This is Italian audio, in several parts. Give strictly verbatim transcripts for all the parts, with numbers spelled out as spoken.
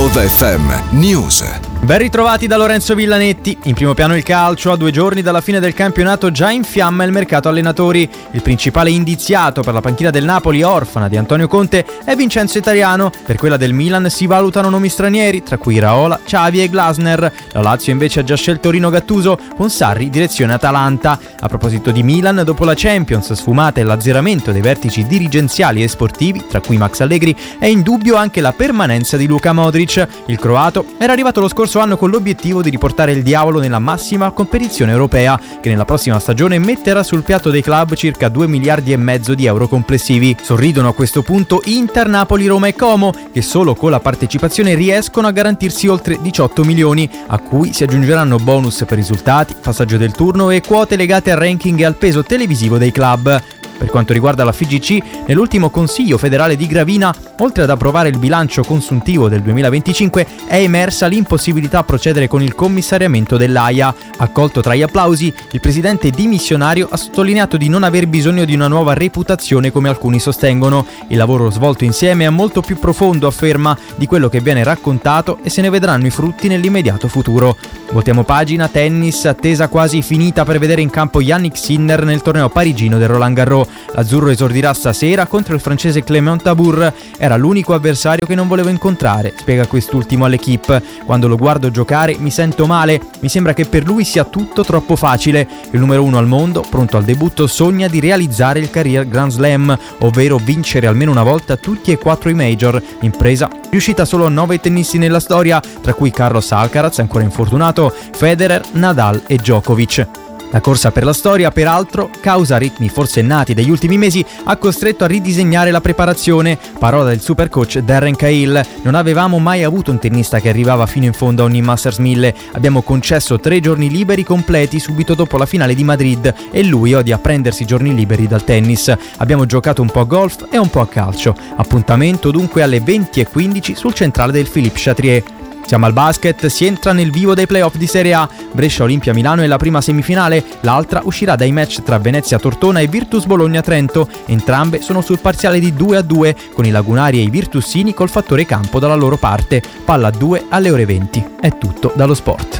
Love F M News. Ben ritrovati da Lorenzo Villanetti. In primo piano il calcio. A due giorni dalla fine del campionato già in fiamma il mercato allenatori. Il principale indiziato per la panchina del Napoli, orfana di Antonio Conte, è Vincenzo Italiano. Per quella del Milan si valutano nomi stranieri, tra cui Raola, Xavi e Glasner. La Lazio invece ha già scelto Rino Gattuso, con Sarri direzione Atalanta. A proposito di Milan, dopo la Champions sfumata e l'azzeramento dei vertici dirigenziali e sportivi, tra cui Max Allegri, è in dubbio anche la permanenza di Luka Modric. Il croato era arrivato lo scorso anno con l'obiettivo di riportare il diavolo nella massima competizione europea, che nella prossima stagione metterà sul piatto dei club circa due miliardi e mezzo di euro complessivi. Sorridono a questo punto Inter, Napoli, Roma e Como, che solo con la partecipazione riescono a garantirsi oltre diciotto milioni, a cui si aggiungeranno bonus per risultati, passaggio del turno e quote legate al ranking e al peso televisivo dei club. Per quanto riguarda la F I G C, nell'ultimo Consiglio federale di Gravina, oltre ad approvare il bilancio consuntivo del duemilaventicinque, è emersa l'impossibilità a procedere con il commissariamento dell'A I A. Accolto tra gli applausi, il presidente dimissionario ha sottolineato di non aver bisogno di una nuova reputazione come alcuni sostengono. Il lavoro svolto insieme è molto più profondo, afferma, di quello che viene raccontato e se ne vedranno i frutti nell'immediato futuro. Voltiamo pagina, tennis, attesa quasi finita per vedere in campo Yannick Sinner nel torneo parigino del Roland Garros. L'azzurro esordirà stasera contro il francese Clément Tabour. Era l'unico avversario che non volevo incontrare, spiega quest'ultimo all'Equipe. Quando lo guardo giocare mi sento male, mi sembra che per lui sia tutto troppo facile. Il numero uno al mondo, pronto al debutto, sogna di realizzare il Career Grand Slam, ovvero vincere almeno una volta tutti e quattro i major, impresa riuscita solo a nove tennisti nella storia, tra cui Carlos Alcaraz, ancora infortunato, Federer, Nadal e Djokovic. La corsa per la storia, peraltro, causa ritmi forsennati degli ultimi mesi, ha costretto a ridisegnare la preparazione. Parola del supercoach Darren Cahill: non avevamo mai avuto un tennista che arrivava fino in fondo a ogni Masters mille. Abbiamo concesso tre giorni liberi completi subito dopo la finale di Madrid e lui odia prendersi giorni liberi dal tennis. Abbiamo giocato un po' a golf e un po' a calcio. Appuntamento dunque alle venti e quindici sul centrale del Philippe Chatrier. Siamo al basket, si entra nel vivo dei playoff di Serie A. Brescia Olimpia Milano è la prima semifinale, l'altra uscirà dai match tra Venezia Tortona e Virtus Bologna Trento. Entrambe sono sul parziale di due a due, con i lagunari e i virtussini col fattore campo dalla loro parte. Palla a due alle ore venti. È tutto dallo sport.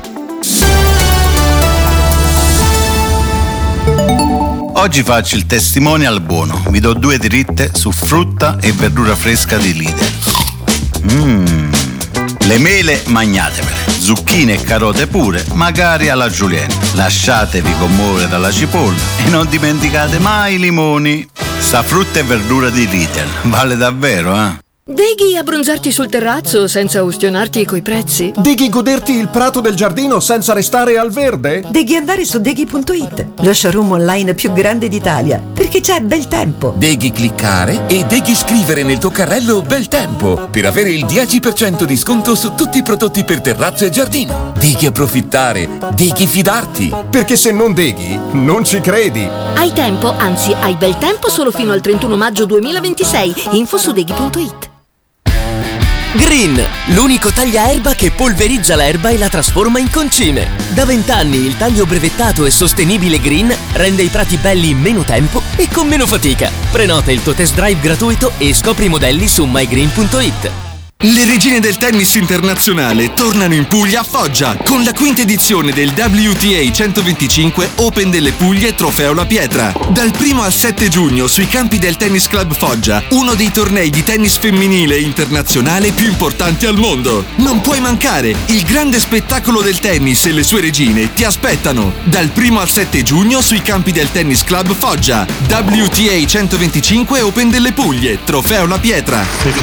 Oggi faccio il testimonial buono. Vi do due dritte su frutta e verdura fresca di Lidl. Mmm. Le mele magnatemele, zucchine e carote pure, magari alla julienne. Lasciatevi commuovere dalla cipolla e non dimenticate mai i limoni. Sta frutta e verdura di Lidl vale davvero, eh? Deghi abbronzarti sul terrazzo senza ustionarti coi prezzi? Deghi goderti il prato del giardino senza restare al verde? Deghi andare su Deghi punto it, lo showroom online più grande d'Italia, perché c'è bel tempo. Deghi cliccare e Deghi scrivere nel tuo carrello bel tempo per avere il dieci per cento di sconto su tutti i prodotti per terrazzo e giardino. Deghi approfittare, Deghi fidarti. Perché se non Deghi, non ci credi. Hai tempo, anzi hai bel tempo solo fino al trentuno maggio duemilaventisei. Info su Deghi punto it. Green, l'unico tagliaerba che polverizza l'erba e la trasforma in concime. Da vent'anni il taglio brevettato e sostenibile Green rende i prati belli in meno tempo e con meno fatica. Prenota il tuo test drive gratuito e scopri i modelli su my green punto it. Le regine del tennis internazionale tornano in Puglia a Foggia con la quinta edizione del W T A centoventicinque Open delle Puglie Trofeo La Pietra. Dal primo al sette giugno sui campi del Tennis Club Foggia, uno dei tornei di tennis femminile internazionale più importanti al mondo. Non puoi mancare, il grande spettacolo del tennis e le sue regine ti aspettano. Dal primo al sette giugno sui campi del Tennis Club Foggia. W T A centoventicinque Open delle Puglie Trofeo La Pietra.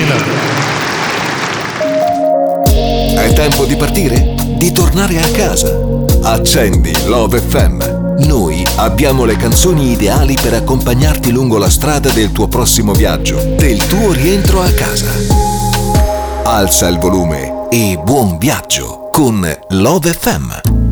È tempo di partire? Di tornare a casa? Accendi Love F M. Noi abbiamo le canzoni ideali per accompagnarti lungo la strada del tuo prossimo viaggio, del tuo rientro a casa. Alza il volume e buon viaggio con Love F M.